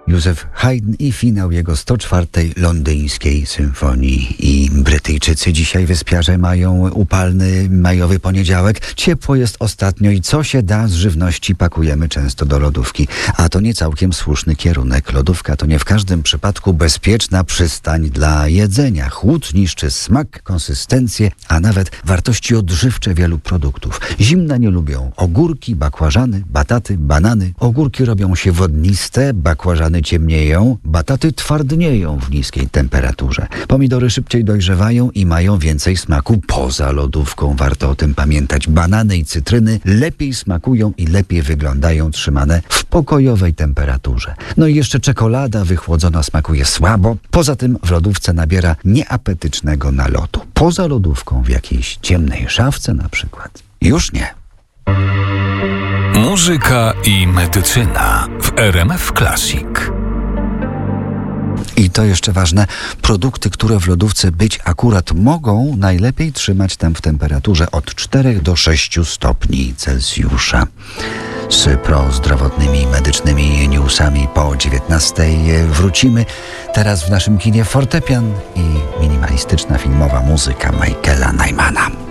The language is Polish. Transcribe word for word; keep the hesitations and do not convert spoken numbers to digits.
Józef Haydn i finał jego sto czwartej londyńskiej symfonii. I Brytyjczycy dzisiaj, wyspiarze, mają upalny majowy poniedziałek. Ciepło jest ostatnio i co się da z żywności pakujemy często do lodówki. A to nie całkiem słuszny kierunek. Lodówka to nie w każdym przypadku bezpieczna przystań dla jedzenia. Chłód niszczy smak, konsystencję, a nawet wartości odżywcze wielu produktów. Zimna nie lubią ogórki, bakłażany, bataty, banany. Ogórki robią się wodniste, bakłażany ciemnieją, bataty twardnieją w niskiej temperaturze. Pomidory szybciej dojrzewają i mają więcej smaku poza lodówką. Warto o tym pamiętać. Banany i cytryny lepiej smakują i lepiej wyglądają trzymane w pokojowej temperaturze. No i jeszcze czekolada wychłodzona smakuje słabo. Poza tym w lodówce nabiera nieapetycznego nalotu. Poza lodówką, w jakiejś ciemnej szafce na przykład, już nie. Muzyka i medycyna w R M F Classic. I to jeszcze ważne, produkty, które w lodówce być akurat mogą, najlepiej trzymać tam w temperaturze od czterech do sześciu stopni Celsjusza. Z prozdrowotnymi, medycznymi newsami po dziewiętnastej wrócimy. Teraz w naszym kinie fortepian i minimalistyczna filmowa muzyka Michaela Nymana.